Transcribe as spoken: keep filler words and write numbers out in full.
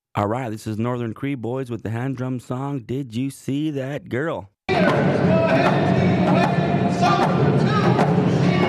All right, this is Northern Cree Boys with the hand drum song, Did You See That Girl? Go ahead, song two.